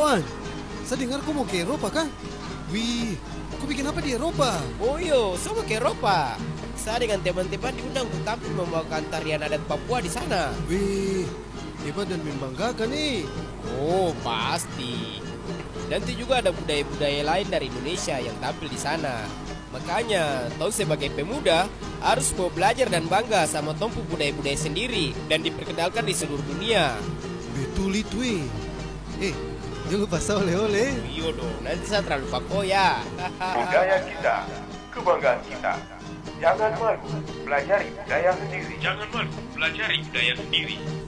kawan, saya dengar kau mau ke Eropa kan? Wih, kau bikin apa di Eropa? Oh yo, saya mau ke Eropa. Saya dengan teman-teman diundang untuk tampil membawakan tarian adat Papua di sana. Wih, hebat dan membanggakan nih. Oh, pasti. Nanti juga ada budaya-budaya lain dari Indonesia yang tampil di sana. Makanya, Tom sebagai pemuda harus mau belajar dan bangga sama Tompu budaya-budaya sendiri dan diperkenalkan di seluruh dunia. Betul itu jangan lupa saya oleh-oleh. Iya dong, nanti saya terlalu pako ya. Budaya kita, kebanggaan kita. Jangan malu, pelajari budaya sendiri. Jangan malu, pelajari budaya sendiri.